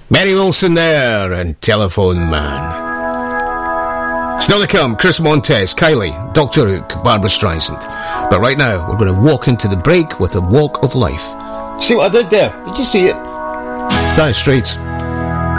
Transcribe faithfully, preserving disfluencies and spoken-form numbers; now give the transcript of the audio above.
Mary Wilson there and Telephone Man. Still to come, Chris Montez, Kylie, Doctor Hook, Barbara Streisand. But right now, we're going to walk into the break with the Walk of Life. See what I did there? Did you see it? Dire Straits.